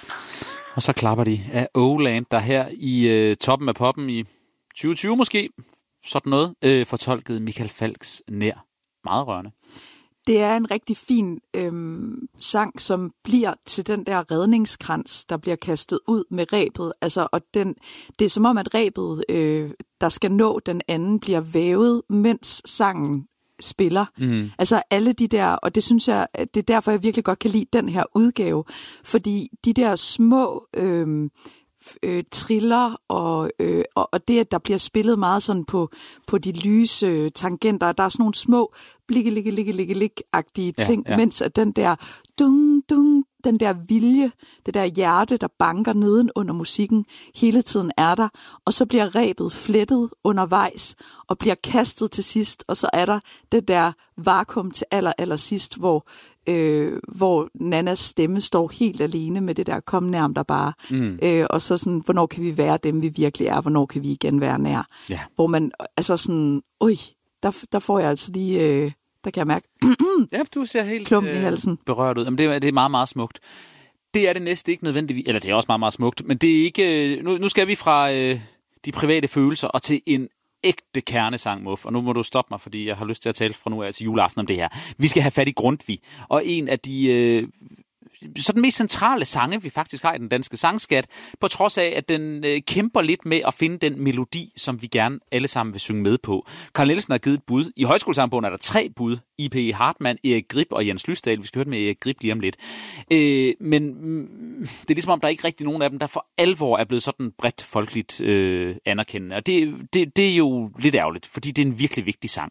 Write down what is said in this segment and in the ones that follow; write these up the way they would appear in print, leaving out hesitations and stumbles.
Og så klapper de af Oland, der her i toppen af poppen i 2020 måske, sådan noget, fortolkede Michael Falchs Nær. Meget rørende. Det er en rigtig fin sang, som bliver til den der redningskrans, der bliver kastet ud med rebet. Altså, og det er som om, at rebet, der skal nå den anden, bliver vævet, mens sangen spiller. Mm. Altså alle de der, og det synes jeg, det er derfor, jeg virkelig godt kan lide den her udgave, fordi de der små triller og det, at der bliver spillet meget sådan på de lyse tangenter, der er sådan nogle små blik-agtige ting, mens at den der dung, den der vilje, det der hjerte, der banker neden under musikken, hele tiden er der, og så bliver rebet flettet undervejs, og bliver kastet til sidst, og så er der det der vakuum til aller sidst, hvor Nannas stemme står helt alene med det der, kom nærm dig bare. Og så sådan, hvornår kan vi være dem, vi virkelig er, hvornår kan vi igen være nær. Ja. Hvor man, altså sådan, der får jeg altså lige, der kan jeg mærke, ja, du ser helt klumpen i halsen. Berørt ud. Jamen, det er meget, meget smukt. Det er det næste ikke nødvendigvis, eller det er også meget, meget smukt, men det er ikke, nu skal vi fra de private følelser og til en ægte kernesang, Muff. Og nu må du stoppe mig, fordi jeg har lyst til at tale fra nu af til juleaften om det her. Vi skal have fat i Grundtvig. Og en af de så den mest centrale sange, vi faktisk har i den danske sangskat, på trods af, at den kæmper lidt med at finde den melodi, som vi gerne alle sammen vil synge med på. Carl Nielsen har givet et bud. I Højskolesangbogen er der 3 bud. I.P. Hartmann, Erik Grip og Jens Lysdal. Vi skal høre det med Erik Grip lige om lidt. Men det er ligesom om, der er ikke rigtig nogen af dem, der for alvor er blevet sådan bredt folkeligt anerkendende. Og det er jo lidt ærgerligt, fordi det er en virkelig vigtig sang.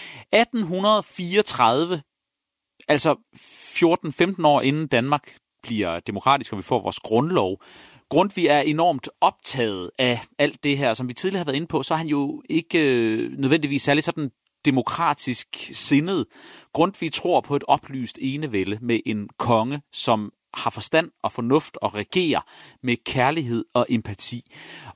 1834, altså 14-15 år inden Danmark bliver demokratisk, og vi får vores grundlov. Grundtvig er enormt optaget af alt det her, som vi tidligere har været inde på, så er han jo ikke nødvendigvis særlig sådan demokratisk sindet. Grundtvig tror på et oplyst enevælde med en konge, som har forstand og fornuft og regerer med kærlighed og empati.